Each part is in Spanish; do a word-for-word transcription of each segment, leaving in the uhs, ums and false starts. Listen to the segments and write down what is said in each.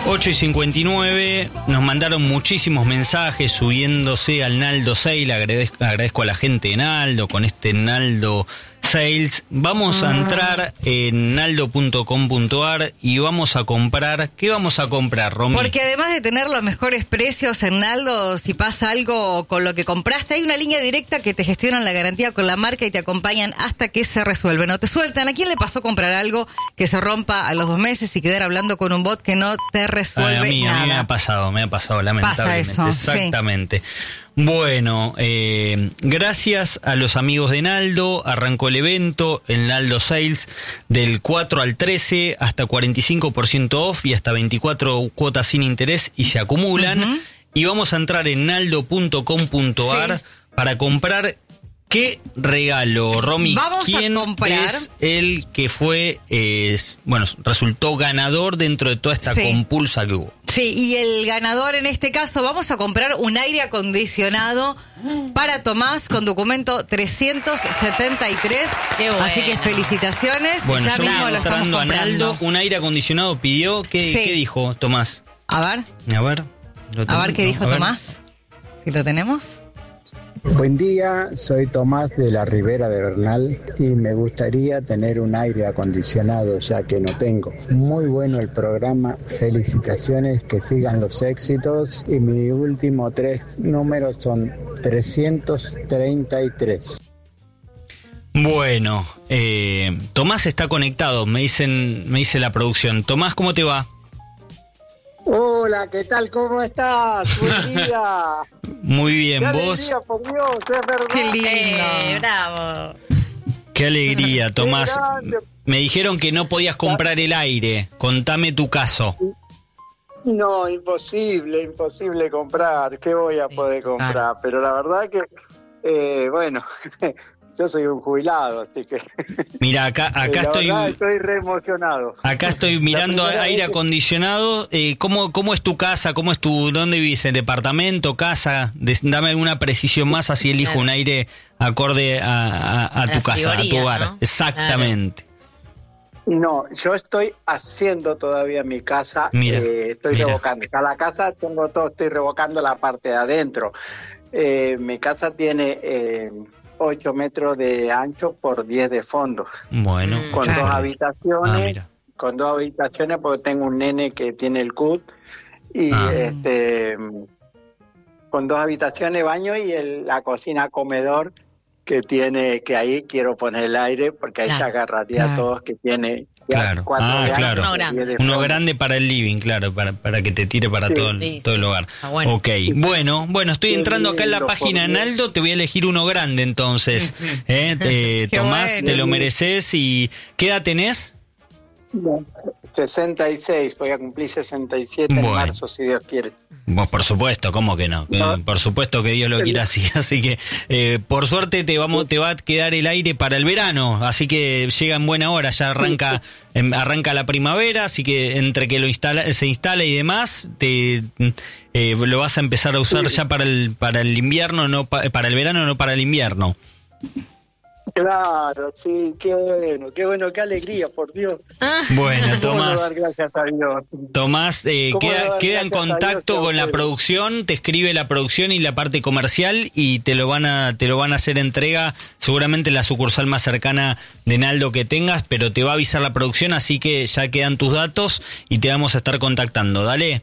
ocho y cincuenta y nueve, nos mandaron muchísimos mensajes subiéndose al Naldo Sale. Agradezco, agradezco a la gente de Naldo con este Naldo Sales. Vamos a entrar en naldo punto com punto ar y vamos a comprar. ¿Qué vamos a comprar, Romy? Porque además de tener los mejores precios en Naldo, si pasa algo con lo que compraste, hay una línea directa que te gestionan la garantía con la marca y te acompañan hasta que se resuelve. No te sueltan. ¿A quién le pasó comprar algo que se rompa a los dos meses y quedar hablando con un bot que no te resuelve a mí, nada? A mí me ha pasado, me ha pasado, lamentablemente. Pasa eso, exactamente. Sí. Bueno, eh, gracias a los amigos de Naldo, arrancó el evento, el Naldo Sales, del cuatro al trece, hasta cuarenta y cinco por ciento off y hasta veinticuatro cuotas sin interés y se acumulan. Uh-huh. Y vamos a entrar en naldo punto com punto ar sí. para comprar. ¿Qué regalo, Romy? Vamos ¿Quién a comprar? Es el que fue, eh, bueno, resultó ganador dentro de toda esta sí. compulsa que hubo? Sí, y el ganador en este caso, vamos a comprar un aire acondicionado para Tomás con documento trescientos setenta y tres. Qué bueno. Así que felicitaciones. Bueno, ya yo mismo lo estamos a comprando. Naldo, un aire acondicionado pidió. ¿Qué, sí. ¿qué dijo Tomás? A ver. A ver. Lo a ver qué dijo a Tomás. Ver. Si lo tenemos. Buen día, soy Tomás de la Ribera de Bernal y me gustaría tener un aire acondicionado ya que no tengo. Muy bueno el programa, felicitaciones, que sigan los éxitos y mi último tres números son trescientos treinta y tres. Bueno, eh, Tomás está conectado, me dicen, me dice la producción. Tomás, ¿cómo te va? Hola, ¿qué tal? ¿Cómo estás? Buen día. Muy bien, qué vos. Alegría, por Dios, es verdad. Qué lindo. Eh, bravo. Qué alegría, Tomás. Qué Me dijeron que no podías comprar el aire. Contame tu caso. No, imposible, imposible comprar. ¿Qué voy a poder comprar? Ah. Pero la verdad que, eh, bueno, yo soy un jubilado, así que... Mira, acá, acá estoy... Verdad, estoy re emocionado. Acá estoy mirando aire acondicionado. Eh, ¿cómo, ¿Cómo es tu casa? ¿Cómo es tu... ¿Dónde vivís? ¿En departamento? ¿Casa? Dame alguna precisión más, así elijo claro. un aire acorde a, a, a tu casa, a tu hogar. ¿No? Exactamente. Claro. No, yo estoy haciendo todavía mi casa. Mira, eh, estoy mira. revocando. A la casa tengo todo, estoy revocando la parte de adentro. Eh, mi casa tiene... Eh, ocho metros de ancho por diez de fondo. Bueno. Con claro. dos habitaciones. Ah, mira. Con dos habitaciones porque tengo un nene que tiene el C U T. Y ah. este con dos habitaciones, baño y el, la cocina comedor que tiene, que ahí quiero poner el aire porque ahí claro. se agarraría claro. a todos que tiene... Claro, ah, claro. Uno grande. Uno grande para el living, claro, para, para que te tire para sí, todo, el, sí, todo el hogar. Ah, bueno. Ok, bueno, bueno, estoy entrando acá en la página Naldo, te voy a elegir uno grande entonces. ¿eh? Te, Tomás, bueno. te lo mereces. ¿Y qué edad tenés? sesenta y seis, voy a cumplir sesenta y siete bueno. en marzo, si Dios quiere. Vos, por supuesto, ¿cómo que no? no. Por supuesto que Dios lo quiera así, así que eh, por suerte te vamos, te va a quedar el aire para el verano, así que llega en buena hora, ya arranca eh, arranca la primavera, así que entre que lo instala, se instala y demás, te eh, lo vas a empezar a usar sí. ya para el para el invierno, no pa, para el verano, no para el invierno. Claro, sí, qué bueno, qué bueno, qué alegría, por Dios. Bueno, Tomás, dar gracias a Dios? Tomás eh, queda, queda en contacto con la producción, te escribe la producción y la parte comercial y te lo van a te lo van a hacer entrega seguramente en la sucursal más cercana de Naldo que tengas, pero te va a avisar la producción, así que ya quedan tus datos y te vamos a estar contactando, dale.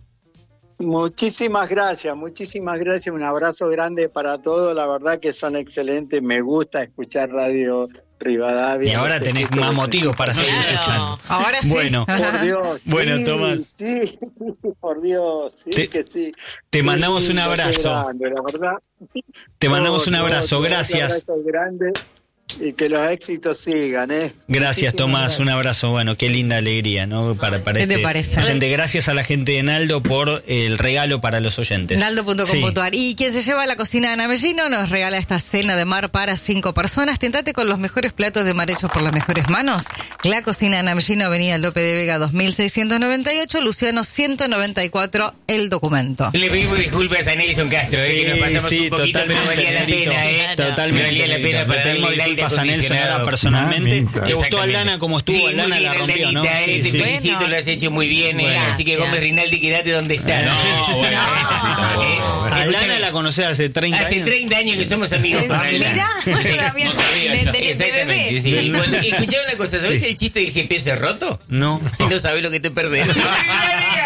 Muchísimas gracias, muchísimas gracias, un abrazo grande para todos, la verdad que son excelentes, me gusta escuchar Radio Rivadavia. Y ahora tenés más motivos para seguir claro. escuchando. Ahora sí. Bueno, por Dios. Bueno, sí, Tomás. Sí, por Dios, sí te, que sí. Te sí, mandamos un abrazo. Grande, la verdad. Te mandamos un abrazo, no, gracias. Un abrazo grande. Y que los éxitos sigan, ¿eh? Gracias, Tomás, gracias. Un abrazo. Bueno, qué linda alegría, ¿no? Para, para ¿Qué este te parece? oyente. Gracias a la gente de Naldo por el regalo para los oyentes. Naldo punto com punto ar. Sí. Y quien se lleva a la cocina de Namellino nos regala esta cena de mar para cinco personas. Tentate con los mejores platos de mar hechos por las mejores manos. La cocina de Namellino, Avenida Lope de Vega dos mil seiscientos noventa y ocho, Luciano ciento noventa y cuatro, el documento. Le pedimos disculpas a Nelson Castro, sí, eh, que nos pasamos sí, un poquito, pero valía la pena, ¿eh? Totalmente. Valía la pena para darle el aire disculpas a Nelson ahora personalmente. Ah, ¿Te gustó Aldana como estuvo? Sí, Aldana bien, la rompió, ¿no? Aldanita, Sí, eh, te sí. felicito, Bueno. lo has hecho muy bien. eh, Gracias. así que Gómez Rinaldi, quédate donde estás. No, bueno. Eh, Aldana escúchame, la conocés hace treinta hace años. treinta años que somos amigos. con Aldana. Mirá, Sí, no sabía. no sabía De- yo. de- de Exactamente, bebé. sí. Y bueno, escuchá una cosa, ¿sabés Sí. el chiste del G P S roto? No. No sabés lo que te perdés.